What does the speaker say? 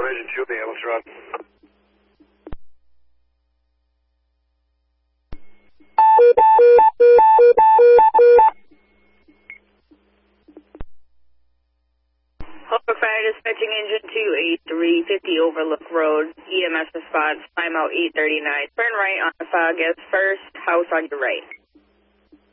Engine 2, the ambulance run. Hopper Fire Dispatching Engine 2, 8350 Overlook Road, EMS response, timeout 839. Turn right on the fog as first, house on your right.